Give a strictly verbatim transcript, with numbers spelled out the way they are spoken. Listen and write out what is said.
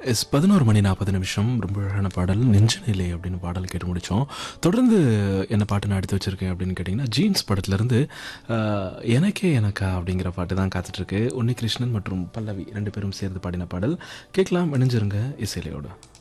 S பதினொரு மணி நாற்பது நிமிஷம். ரொம்ப அழகான பாடல் நெஞ்ச நிலை அப்படின்னு பாடல் கேட்டு முடித்தோம். தொடர்ந்து என்ன பாட்டு நான் எடுத்து வச்சுருக்கேன் அப்படின்னு கேட்டிங்கன்னா, ஜீன்ஸ் படத்துலேருந்து எனக்கே எனக்கா அப்படிங்கிற பாட்டு தான் காத்துட்ருக்கு. உன்னிகிருஷ்ணன் மற்றும் பல்லவி ரெண்டு பேரும் சேர்ந்து பாடின பாடல். கேட்கலாம், இணைஞ்சிருங்க இசையிலையோடு.